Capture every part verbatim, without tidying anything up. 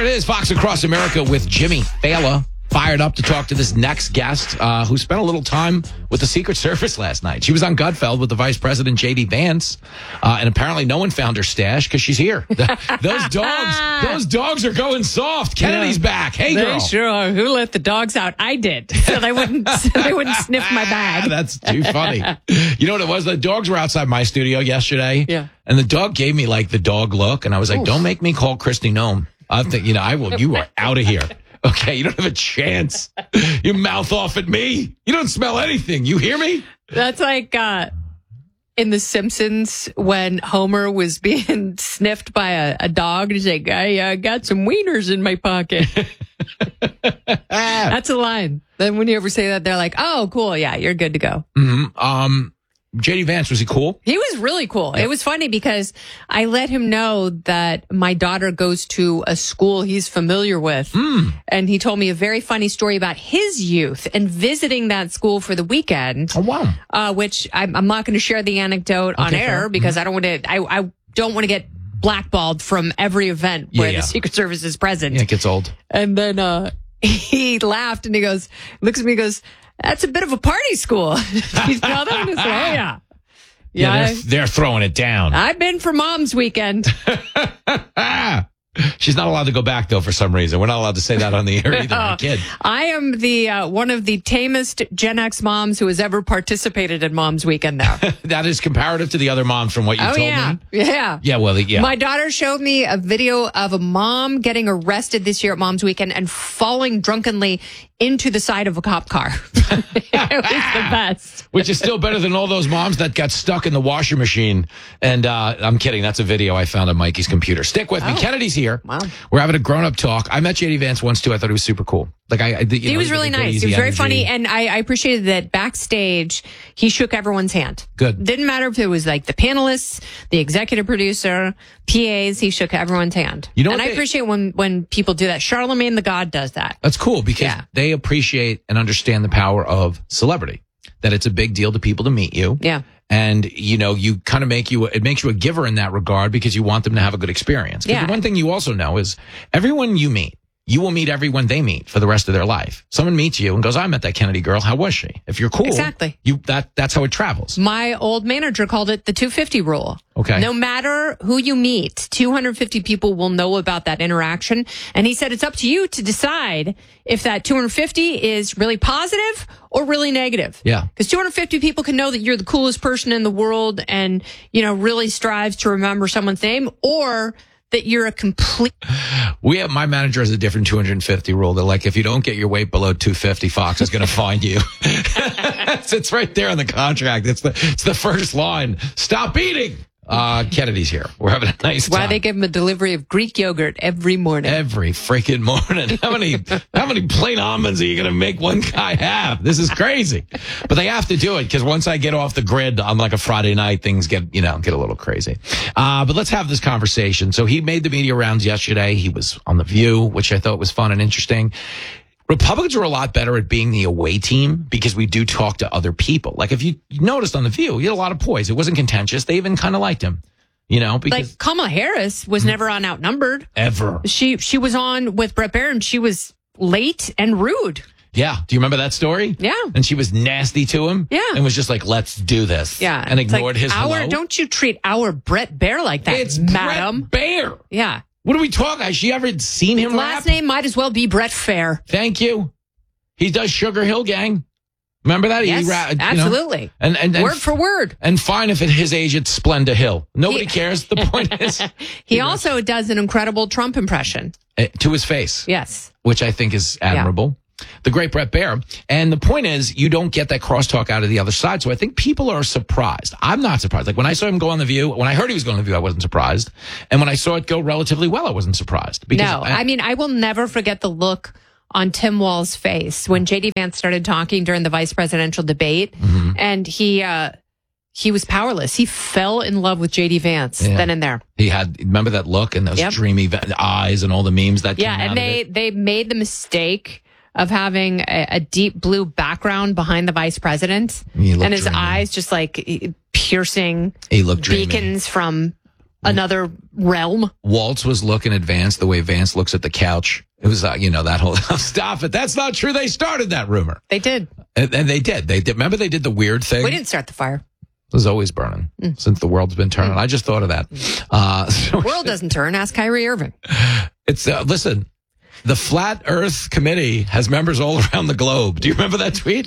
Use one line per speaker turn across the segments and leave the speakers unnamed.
it is, Fox Across America with Jimmy Fallon. Fired up to talk to this next guest uh, who spent a little time with the Secret Service last night. She was on Gutfeld with the Vice President, J D Vance, uh, and apparently no one found her stash because she's here. The, those dogs, those dogs are going soft. Kennedy's yeah, back. Hey, girl.
They sure are. Who let the dogs out? I did, so they wouldn't so they wouldn't sniff my bag.
That's too funny. You know what it was? The dogs were outside my studio yesterday,
yeah,
and the dog gave me like the dog look, and I was like, Oof. "Don't make me call Christy Nome." I think you know I will. You are out of here. Okay, you don't have a chance. You mouth off at me. You don't smell anything. You hear me?
That's like uh, in The Simpsons when Homer was being sniffed by a, a dog. He's like, I uh, got some wieners in my pocket. That's a line. Then when you ever say that, they're like, oh, cool. Yeah, you're good to go.
Mm-hmm. Um, J D Vance, was he cool?
He was really cool. Yep. It was funny because I let him know that my daughter goes to a school he's familiar with.
Mm.
And he told me a very funny story about his youth and visiting that school for the weekend.
Oh, wow.
Uh, which I'm, I'm not going to share the anecdote okay, on air fair. because mm-hmm. I don't want to, I, I don't want to get blackballed from every event where yeah, yeah. the Secret Service is present.
Yeah, it gets old.
And then uh, he laughed and he goes, looks at me and goes, that's a bit of a party school. You know them? Oh, yeah.
Yeah, yeah they're, they're throwing it down.
I've been for Mom's Weekend.
She's not allowed to go back, though, for some reason. We're not allowed to say that on the air either. My kid.
I am the uh, one of the tamest Gen X moms who has ever participated in Mom's Weekend now.
That is comparative to the other moms from what you
oh,
told
yeah.
me?
Yeah.
Yeah, well, yeah.
My daughter showed me a video of a mom getting arrested this year at Mom's Weekend and falling drunkenly into the side of a cop car. It was the best.
Which is still better than all those moms that got stuck in the washer machine. And uh, I'm kidding. That's a video I found on Mikey's computer. Stick with me.
Oh.
Kennedy's here.
Wow.
We're having a grown-up talk. I met J D Vance once, too. I thought he was super cool. Like I, I you
He
know,
was really nice. He was very
energy.
funny. And I, I appreciated that backstage, he shook everyone's hand.
Good.
Didn't matter if it was like the panelists, the executive producer, P As, he shook everyone's hand.
You know
and I
they,
appreciate when, when people do that. Charlemagne the God does that.
That's cool because yeah. they appreciate and understand the power of celebrity. That it's a big deal to people to meet you.
Yeah.
And, you know, you kind of make you, it makes you a giver in that regard because you want them to have a good experience.
Yeah.
The one thing you also know is everyone you meet, you will meet everyone they meet for the rest of their life. Someone meets you and goes, I met that Kennedy girl. How was she? If you're cool,
exactly.
you that that's how it travels.
My old manager called it the two fifty rule.
Okay.
No matter who you meet, two hundred fifty people will know about that interaction. And he said it's up to you to decide if that two hundred fifty is really positive or really negative.
Yeah.
Because two hundred fifty people can know that you're the coolest person in the world and, you know, really strives to remember someone's name, or that you're a complete.
We have, my manager has a different two hundred fifty rule. They're like, if you don't get your weight below two fifty, Fox is going to find you. it's, it's right there in the contract. It's the, it's the first line. Stop eating. Uh, Kennedy's here. We're having a nice time.
Why they give him a delivery of Greek yogurt every morning.
Every freaking morning. How many, how many plain almonds are you going to make one guy have? This is crazy. But they have to do it because once I get off the grid on like a Friday night, things get, you know, get a little crazy. Uh, but let's have this conversation. So he made the media rounds yesterday. He was on The View, which I thought was fun and interesting. Republicans are a lot better at being the away team because we do talk to other people. Like if you noticed on The View, he had a lot of poise. It wasn't contentious. They even kind of liked him, you know, because
like Kamala Harris was never on Outnumbered.
Ever.
She, she was on with Brett Baier and she was late and rude.
Yeah. Do you remember that story?
Yeah.
And she was nasty to him.
Yeah.
And was just like, let's do this.
Yeah.
And ignored
like,
his
our,
hello.
Don't you treat our Brett Baier like that,
it's
madam.
Brett Baier.
Yeah.
What are we talking? Has she ever seen him
Last
rap?
name might as well be Brett Fair.
Thank you. He does Sugar Hill Gang. Remember that?
Yes,
he ra-
absolutely.
You know, and, and, and
word for word.
And fine if at his age it's Splenda Hill. Nobody he, cares. The point is.
He also does an incredible Trump impression.
Uh, to his face.
Yes.
Which I think is admirable. Yeah. The great Brett Baier. And the point is, you don't get that crosstalk out of the other side. So I think people are surprised. I'm not surprised. Like when I saw him go on The View, when I heard he was going on The View, I wasn't surprised. And when I saw it go relatively well, I wasn't surprised.
Because no, I, I mean, I will never forget the look on Tim Walz's face when J D Vance started talking during the vice presidential debate. Mm-hmm. And he, uh, he was powerless. He fell in love with J D Vance yeah. then and there.
He had, remember that look and those yep. dreamy eyes and all the memes that
yeah,
came out
and they,
of it?
they made the mistake of having a, a deep blue background behind the vice president. And his
dreamy.
eyes just like piercing
he looked
beacons from another realm.
Waltz was looking at Vance the way Vance looks at the couch. It was, uh, you know, that whole, stop it. That's not true. They started that rumor.
They did.
And, and they did. They did. Remember they did the weird thing?
We didn't start the fire.
It was always burning mm. since the world's been turning. Mm. I just thought of that. Uh, so
the world doesn't turn. Ask Kyrie Irving.
It's, uh, listen, the Flat Earth Committee has members all around the globe. Do you remember that tweet?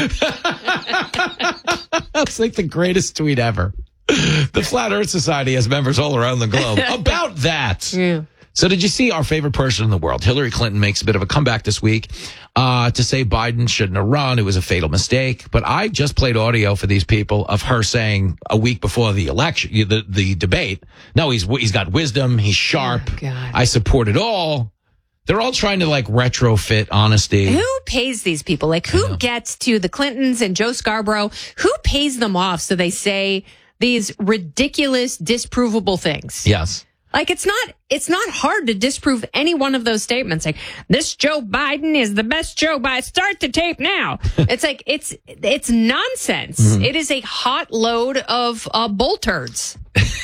That's like the greatest tweet ever. The Flat Earth Society has members all around the globe. About that.
Yeah.
So did you see our favorite person in the world? Hillary Clinton makes a bit of a comeback this week uh, to say Biden shouldn't have run. It was a fatal mistake. But I just played audio for these people of her saying a week before the election, the, the debate, no, he's he's got wisdom. He's sharp.
Oh, God.
I support it all. They're all trying to like retrofit honesty.
Who pays these people? Like who gets to the Clintons and Joe Scarborough? Who pays them off so they say these ridiculous, disprovable things?
Yes.
Like it's not, it's not hard to disprove any one of those statements. Like this Joe Biden is the best Joe Biden. Start the tape now. It's like, it's, it's nonsense. Mm-hmm. It is a hot load of uh, bull turds.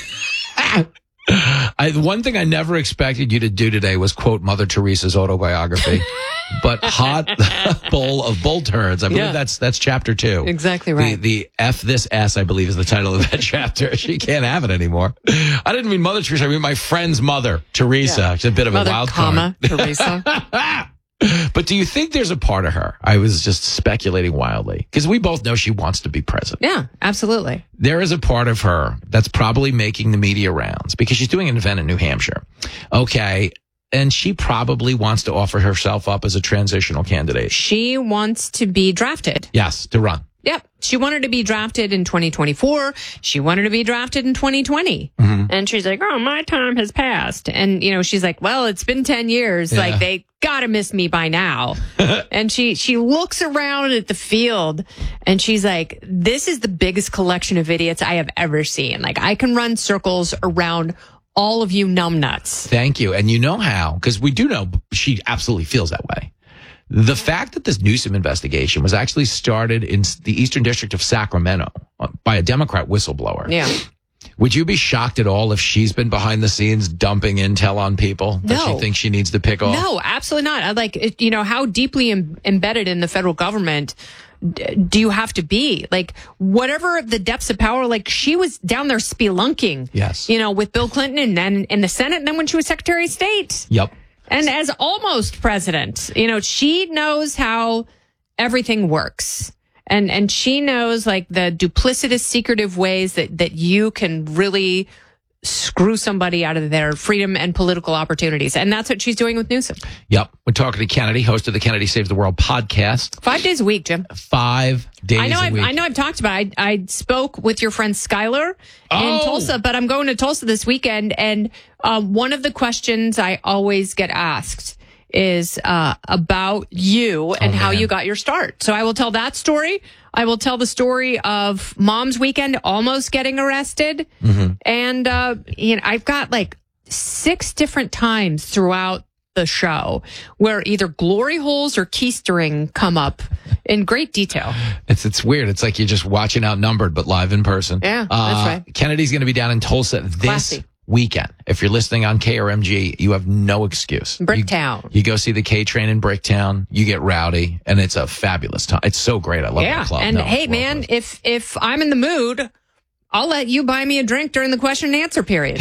I, one thing I never expected you to do today was quote Mother Teresa's autobiography, but hot bowl of bull turds. I believe yeah. that's that's chapter two.
Exactly right.
The, the F this S, I believe, is the title of that chapter. She can't have it anymore. I didn't mean Mother Teresa. I mean my friend's mother, Teresa. Yeah. She's a bit of
Mother,
a wild
comma,
card.
Teresa.
But do you think there's a part of her? I was just speculating wildly because we both know she wants to be president.
Yeah, absolutely.
There is a part of her that's probably making the media rounds because she's doing an event in New Hampshire. Okay. And she probably wants to offer herself up as a transitional candidate.
She wants to be drafted.
Yes, to run.
Yep. She wanted to be drafted in twenty twenty-four. She wanted to be drafted in twenty twenty.
Mm-hmm.
And she's like, oh, my time has passed. And, you know, she's like, well, it's been ten years. Yeah. Like, they gotta miss me by now. And she, she looks around at the field and she's like, this is the biggest collection of idiots I have ever seen. Like, I can run circles around all of you numbnuts.
Thank you. And you know how, because we do know she absolutely feels that way. The fact that this Newsom investigation was actually started in the Eastern District of Sacramento by a Democrat whistleblower.
Yeah.
Would you be shocked at all if she's been behind the scenes dumping intel on people that
no.
she thinks she needs to pick off?
No, absolutely not. I like, it, you know, how deeply em- embedded in the federal government d- do you have to be? Like, whatever the depths of power, like, she was down there spelunking.
Yes.
You know, with Bill Clinton and then in the Senate, and then when she was Secretary of State.
Yep.
And as almost president, you know, she knows how everything works. And and she knows like the duplicitous, secretive ways that, that you can really screw somebody out of their freedom and political opportunities. And that's what she's doing with Newsom.
Yep. We're talking to Kennedy, host of the Kennedy Saves the World podcast.
Five days a week, Jim.
Five days
I know
a
I've,
week.
I know I've talked about it. I, I spoke with your friend Skylar
oh.
in Tulsa, but I'm going to Tulsa this weekend. And um, one of the questions I always get asked is uh, about you and
oh,
how
man.
you got your start. So I will tell that story. I will tell the story of Mom's Weekend almost getting arrested.
Mm-hmm.
And, uh, you know, I've got like six different times throughout the show where either glory holes or keistering come up in great detail.
It's it's weird. It's like you're just watching Outnumbered, but live in person.
Yeah,
uh,
that's right.
Kennedy's going to be down in Tulsa this
Classy.
weekend. If you're listening on K R M G, you have no excuse.
Bricktown.
You, you go see the K train in Bricktown. You get rowdy, and it's a fabulous time. It's so great. I love
yeah.
that club.
And
no,
hey, man, if if I'm in the mood, I'll let you buy me a drink during the question and answer period.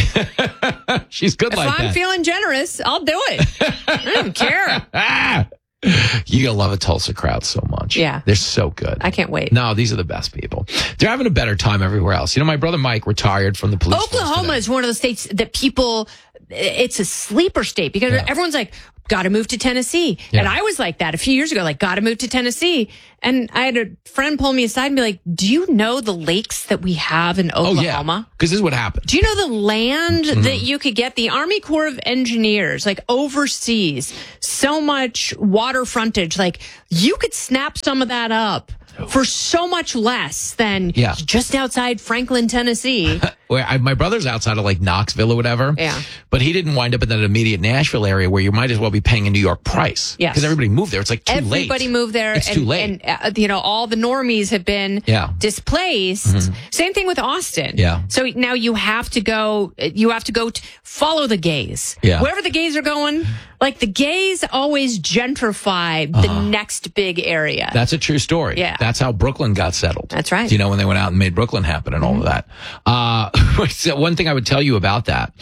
She's good
if
like
I'm
that.
If I'm feeling generous, I'll do it. I don't care.
You're going to love a Tulsa crowd so much.
Yeah.
They're so good.
I can't wait.
No, these are the best people. They're having a better time everywhere else. You know, my brother Mike retired from the police force
Oklahoma
today.
is one of those states that people, it's a sleeper state because
Yeah.
everyone's like, got to move to Tennessee.
Yeah.
And I was like that a few years ago, like, got to move to Tennessee. And I had a friend pull me aside and be like, do you know the lakes that we have in Oklahoma?
Oh, yeah. Because this is what happened.
Do you know the land
Mm-hmm.
that you could get? The Army Corps of Engineers, like overseas, so much water frontage, like you could snap some of that up for so much less than
Yeah.
just outside Franklin, Tennessee.
where I, my brother's outside of like Knoxville or whatever.
Yeah.
But he didn't wind up in that immediate Nashville area where you might as well be paying a New York price.
Yes.
Because everybody moved there. It's like too
Everybody
late.
Everybody moved there.
It's
and,
too late.
And, uh, you know, all the normies have been
Yeah.
displaced. Mm-hmm. Same thing with Austin.
Yeah.
So now you have to go, you have to go to follow the gays.
Yeah.
Wherever the gays are going, like the gays always gentrify the
Uh-huh.
next big area.
That's a true story.
Yeah.
That's how Brooklyn got settled.
That's right.
You know, when they went out and made Brooklyn happen and all of that. Uh, so one thing I would tell you about that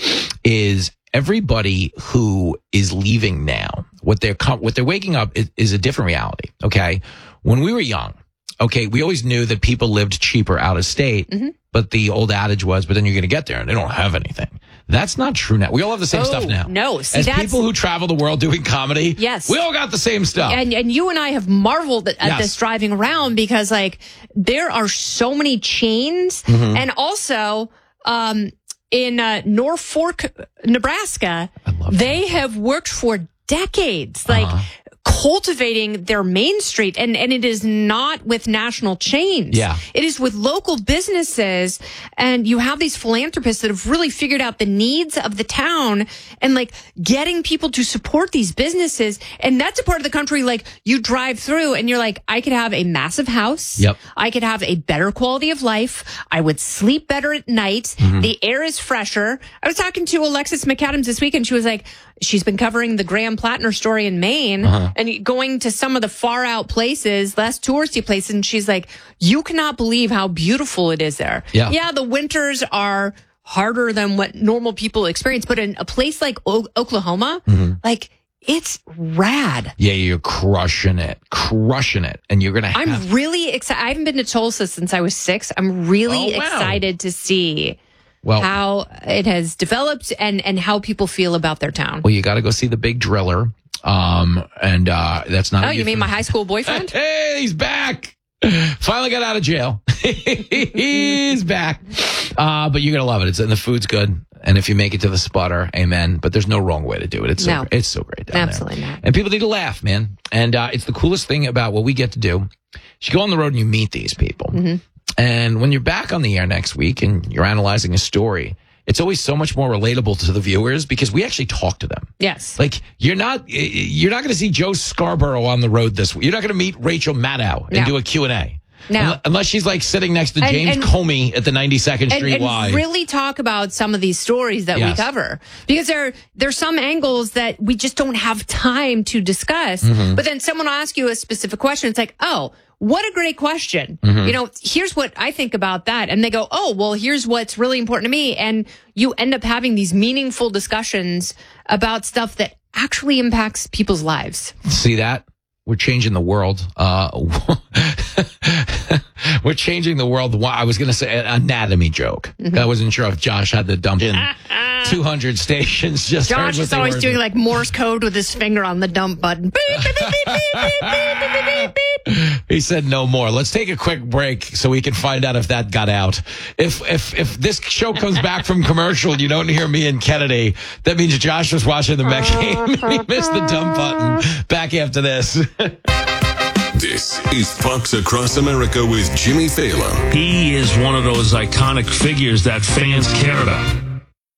is everybody who is leaving now, what they're, com- what they're waking up is, is a different reality. Okay. When we were young, okay, we always knew that people lived cheaper out of state,
mm-hmm.
but the old adage was, but then you're going to get there and they don't have anything. That's not true now. We all have the same
oh,
stuff now.
No, see,
as
that's,
people who travel the world doing comedy,
yes,
we all got the same stuff.
And and you and I have marveled at
Yes.
this driving around because like there are so many chains,
Mm-hmm.
and also um, in uh, Norfolk, Nebraska,
I love
they have worked for decades, like.
Uh-huh.
cultivating their main street, and and it is not with national chains.
Yeah.
It is with local businesses, and you have these philanthropists that have really figured out the needs of the town and like getting people to support these businesses. And that's a part of the country like you drive through and you're like, I could have a massive house.
Yep.
I could have a better quality of life. I would sleep better at night.
Mm-hmm.
The air is fresher. I was talking to Alexis McAdams this week and she was like, she's been covering the Graham Plattner story in Maine
Uh-huh.
and going to some of the far out places, less touristy places. And she's like, you cannot believe how beautiful it is there.
Yeah.
Yeah. The winters are harder than what normal people experience. But in a place like o- Oklahoma,
Mm-hmm.
like it's rad.
Yeah, you're crushing it, crushing it. And you're going to have...
I'm really excited. I haven't been to Tulsa since I was six. I'm really
Oh, wow.
excited to see
well,
how it has developed and, and how people feel about their town.
well, you got to go see the Big Driller. Um, and uh, that's not...
Oh,
a
you mean my high school boyfriend?
Hey, he's back. Finally got out of jail. He's back. Uh, but you're going to love it. It's, and the food's good. And if you make it to the Sputter, amen. But there's no wrong way to do it. It's so,
No.
it's so great down
Absolutely
there.
not.
And people need to laugh, man. And uh, it's the coolest thing about what we get to do. You go on the road and you meet these people.
Mm-hmm.
And when you're back on the air next week and you're analyzing a story, it's always so much more relatable to the viewers because we actually talk to them.
Yes.
Like you're not, you're not going to see Joe Scarborough on the road this week. You're not going to meet Rachel Maddow and
No.
do a Q and A.
No.
Unle- Unless she's like sitting next to
And-
James
and-
Comey at the ninety-second
and,
Street
and
Y.
really talk about some of these stories that
Yes.
we cover because there there's some angles that we just don't have time to discuss.
Mm-hmm.
But then someone will ask you a specific question. It's like, oh, what a great question.
Mm-hmm.
You know, here's what I think about that. And they go, oh, well, here's what's really important to me. And you end up having these meaningful discussions about stuff that actually impacts people's lives.
See that? We're changing the world. Uh, we're changing the world. I was going to say an anatomy joke.
Mm-hmm.
I wasn't sure if Josh had the dump in two hundred stations. Just heard
Josh
what
is
they
always
were.
doing like Morse code with his finger on the dump button. Beep, beep, beep, beep, beep, beep, beep, beep, beep, beep.
He said no more. Let's take a quick break so we can find out if that got out. If if if this show comes back from commercial and you don't hear me and Kennedy, that means Josh was watching the Met game and he missed the dump button. Back after this.
This is Fox Across America with Jimmy Fallon.
He is one of those iconic figures that fans care about.